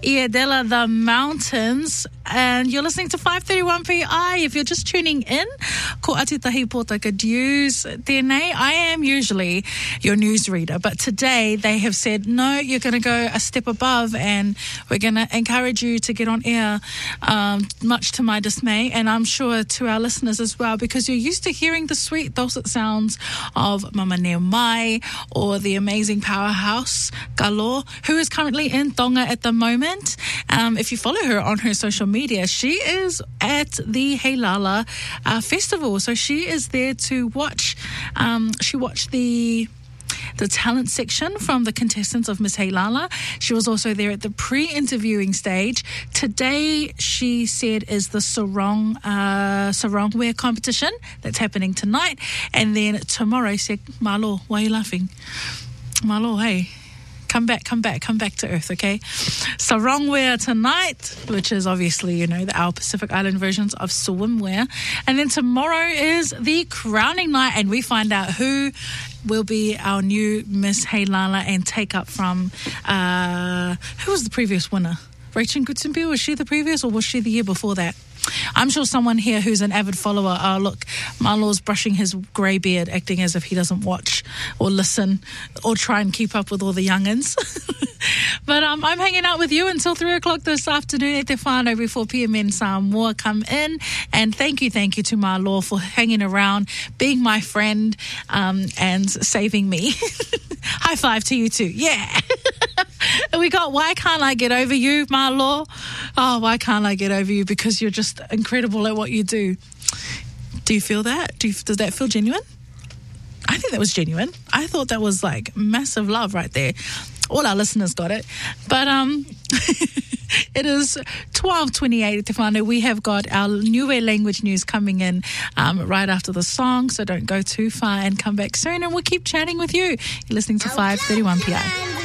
Iadella, the mountains. And you're listening to 531 PI. If you're just tuning in, ko Atutahi Pōtaka News tēnei. I am usually your newsreader, but today they have said, no, you're going to go a step above and we're going to encourage you to get on air, much to my dismay, and I'm sure to our listeners as well, because you're used to hearing the sweet dulcet sounds of Mama Neo Mai or the amazing powerhouse Galo, who is currently in Tonga at the moment. If you follow her on her social media, she is at the Heilala festival, so she is there to watch. She watched the talent section from the contestants of Miss Heilala. She was also there at the pre-interviewing stage. Today, she said, is the sarong wear competition that's happening tonight. And then tomorrow, said, Malo, why are you laughing? Malo, hey, come back to earth, okay? Sarong wear tonight, which is obviously, our Pacific Island versions of swimwear. And then tomorrow is the crowning night, and we find out who will be our new Miss Heilala and take up from, who was the previous winner? Rachel Gutsenby, was she the previous, or was she the year before that? I'm sure someone here who's an avid follower, look, Marlo's brushing his grey beard, acting as if he doesn't watch or listen or try and keep up with all the young'uns. But I'm hanging out with you until 3 o'clock this afternoon at the whānau before PM and some more come in. And thank you to Marlo for hanging around, being my friend, and saving me. High five to you too. Yeah. We got Why Can't I Get Over You, Marlo? Oh, why can't I get over you? Because you're just incredible at what you do. Do you feel that? Does that feel genuine? I think that was genuine. I thought that was like massive love right there. All our listeners got it. But it is 12:28 at Te Whānau. We have got our Niue language news coming in right after the song, so don't go too far and come back soon, and we'll keep chatting with you. You're listening to 531 PI.